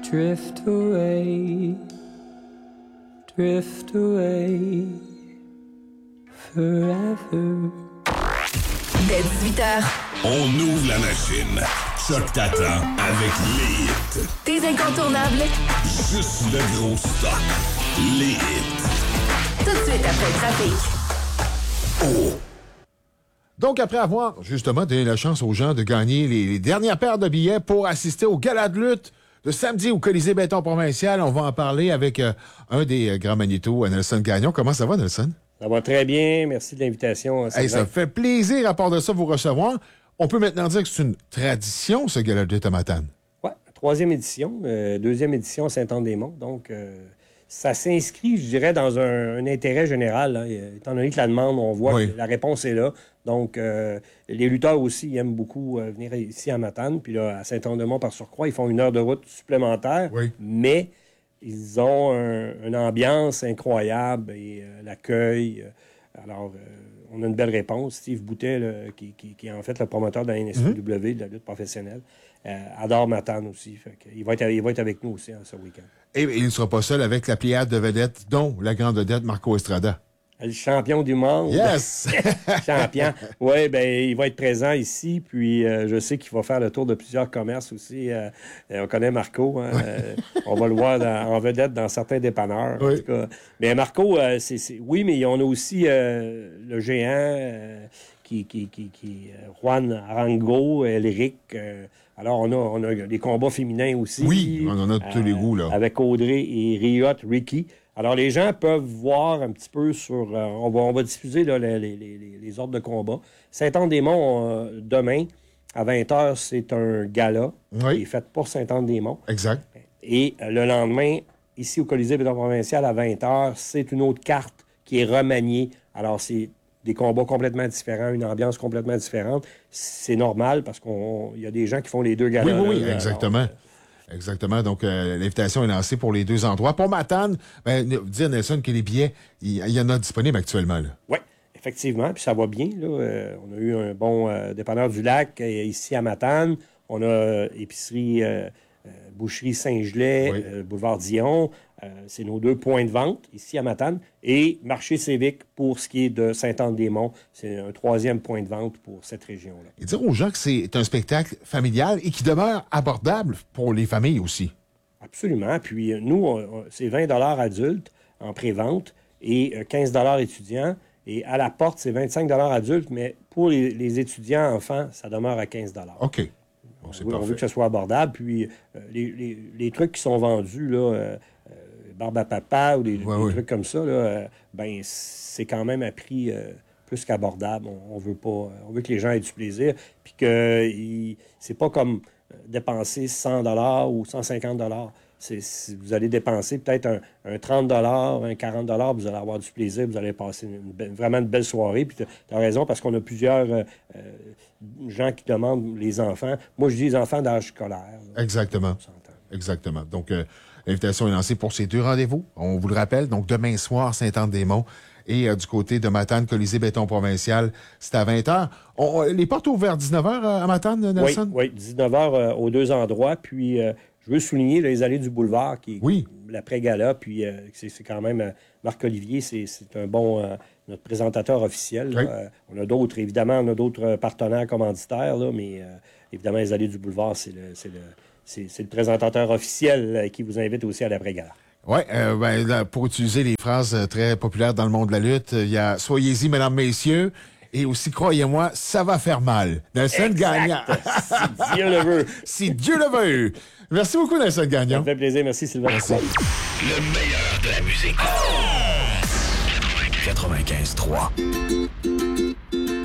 drift away forever. Dès 18h, On ouvre la machine. Choc t'attend avec les hits. tes incontournables, Juste le gros stock. Les hits. tout de suite après le trafic. Donc, après avoir justement donné la chance aux gens de gagner les dernières paires de billets pour assister au gala de lutte de samedi au Colisée Béton Provincial, on va en parler avec un des grands magnétos, Nelson Gagnon. Comment ça va, Nelson? Ça va très bien. Merci de l'invitation. Hey, ça me fait plaisir, à part de ça, vous recevoir. On peut maintenant dire que c'est une tradition, ce gala de lutte à Matane. Oui, troisième édition, deuxième édition à Saint-Anne-des-Monts. Donc, ça s'inscrit, je dirais, dans un intérêt général. Là. Étant donné que la demande, on voit que la réponse est là. Donc, les lutteurs aussi ils aiment beaucoup venir ici à Matane. Puis là, à Saint-Anne-des-Monts, par surcroît, ils font 1 heure de route supplémentaire. Oui. Mais ils ont une ambiance incroyable et l'accueil. Alors, on a une belle réponse. Steve Boutet, là, qui est en fait le promoteur de la NSPW, de la lutte professionnelle, adore Matane aussi. Fait il va être avec nous aussi ce week-end. Et il ne sera pas seul avec la pléiade de vedettes, dont la grande vedette Marco Estrada. Le champion du monde. Yes! Champion. Oui, bien, il va être présent ici. Puis, je sais qu'il va faire le tour de plusieurs commerces aussi. On connaît Marco. Hein, on va le voir en vedette dans certains dépanneurs. Oui. En tout cas. Mais Marco, oui, mais on a aussi le géant qui Juan Arango, Elric. Alors, on a des combats féminins aussi. Oui, on en a de tous les goûts, là. Avec Audrey et Riot Ricky. Alors, les gens peuvent voir un petit peu sur... on va diffuser là, les ordres de combat. Saint-Anne-des-Monts, demain, à 20h, c'est un gala qui est fait pour Saint-Anne-des-Monts. Exact. Et le lendemain, ici au Colisée Béton Provincial, à 20h, c'est une autre carte qui est remaniée. Alors, c'est des combats complètement différents, une ambiance complètement différente. C'est normal parce qu'il y a des gens qui font les deux galas. Oui, exactement. Exactement. Donc, l'invitation est lancée pour les deux endroits. Pour Matane, dire, Nelson, que les billets, il y en a disponibles actuellement. Oui, effectivement. Puis ça va bien. Là. On a eu un bon dépanneur du lac ici à Matane. On a épicerie, boucherie Saint-Gelais, boulevard Dion. C'est nos 2 points de vente ici à Matane. Et marché civique pour ce qui est de Saint-Anne-des-Monts. C'est un 3e point de vente pour cette région-là. Et dire aux gens que c'est un spectacle familial et qui demeure abordable pour les familles aussi. Absolument. Puis nous, c'est 20 $ adultes en pré-vente et 15 $ étudiants. Et à la porte, c'est 25 $ adultes, mais pour les étudiants enfants, ça demeure à 15 $. OK. Bon, on veut que ce soit abordable. Puis les trucs qui sont vendus, là, barbe à papa ou des trucs comme ça, là, ben c'est quand même à prix plus qu'abordable. On veut que les gens aient du plaisir. Puis que c'est pas comme dépenser 100 $ ou 150 $. Vous allez dépenser peut-être un 30 $, un 40 $, vous allez avoir du plaisir, vous allez passer vraiment une belle soirée. Puis tu as raison, parce qu'on a plusieurs gens qui demandent les enfants. Moi, je dis les enfants d'âge scolaire. Là. Exactement. Exactement. Donc, l'invitation est lancée pour ces 2 rendez-vous. On vous le rappelle, donc demain soir, Saint-Anne-des-Monts. Et du côté de Matane, Colisée Béton Provincial, c'est à 20h. Les portes ouvrent vers 19h à Matane, Nelson? Oui, 19h aux 2 endroits. Puis, je veux souligner les allées du boulevard, qui est l'après-gala. Puis, c'est quand même... Marc-Olivier, c'est un bon... notre présentateur officiel. Oui. On a d'autres, évidemment, on a d'autres partenaires commanditaires, là, mais évidemment, les allées du boulevard, c'est le présentateur officiel qui vous invite aussi à l'après-gala. Oui, pour utiliser les phrases très populaires dans le monde de la lutte, il y a « Soyez-y, mesdames, messieurs », et aussi « Croyez-moi, ça va faire mal ». Nelson Gagnon. Si Dieu le veut. Si Dieu le veut. Merci beaucoup, Nelson Gagnon. Ça me fait plaisir. Merci, Sylvain. Merci. Le meilleur de la musique. 95.3.